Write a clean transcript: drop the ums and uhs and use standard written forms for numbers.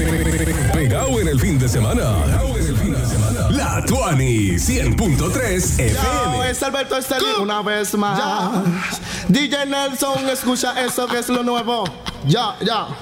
Pegado en el fin de semana. La Tuani 100.3 FM. Yo, es Alberto Estelín una vez más. DJ Nelson, escucha eso que es lo nuevo. Ya.